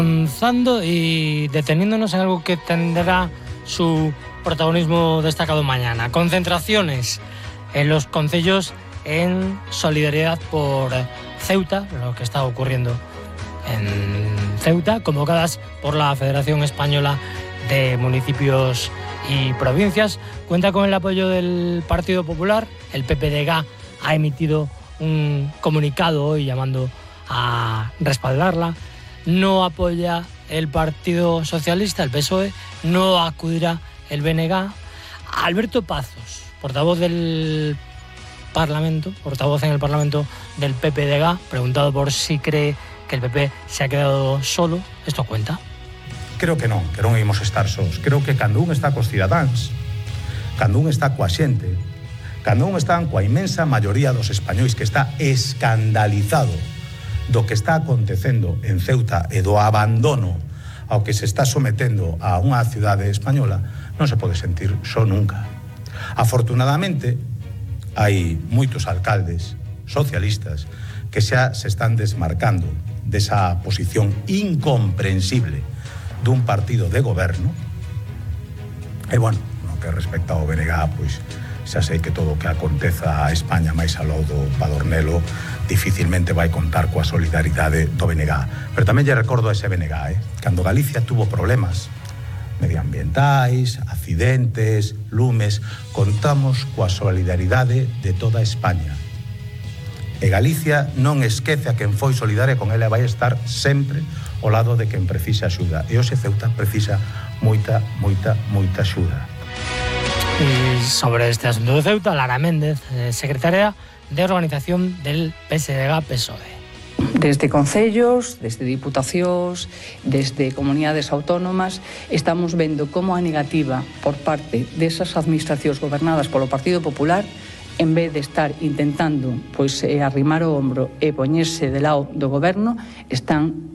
Avanzando y deteniéndonos en algo que tendrá su protagonismo destacado mañana. Concentraciones en los concellos en solidaridad por Ceuta, lo que está ocurriendo en Ceuta, convocadas por la Federación Española de Municipios y Provincias. Cuenta con el apoyo del Partido Popular. El PPDG ha emitido un comunicado hoy llamando a respaldarla. No apoya el Partido Socialista, el PSOE, no acudirá el BNG. Alberto Pazos, portavoz del Parlamento, portavoz en el Parlamento del PPDG, preguntado por si cree que el PP se ha quedado solo, esto cuenta. Creo que non ímos estar sós. Creo que cando un está cos cidadáns, cando un está coa xente, cando un está coa inmensa maioría dos españois que está escandalizado do que está acontecendo en Ceuta e do abandono ao que se está sometendo a unha cidade española, non se pode sentir só nunca. Afortunadamente, hai moitos alcaldes socialistas que xa se están desmarcando desa posición incomprensible dun partido de goberno. E, bueno, no que respecta ao BNG, pois xa sei que todo o que aconteza a España máis aló do Padornelo dificilmente vai contar coa solidaridade do BNG. Pero tamén lle recordo a ese BNG, cando Galicia tuvo problemas medioambientais, accidentes, lumes, contamos coa solidaridade de toda España. E Galicia non esquece a quen foi solidaria con ela, vai estar sempre ao lado de quen precisa axuda. E hoxe Ceuta precisa moita axuda. Y sobre este asunto de Ceuta, Lara Méndez, secretaria de organización del PSDG-PSOE. Desde concellos, desde diputacións, desde comunidades autónomas, estamos vendo como a negativa por parte desas administracións gobernadas polo Partido Popular, en vez de estar intentando arrimar o hombro e poñerse de lado do goberno, están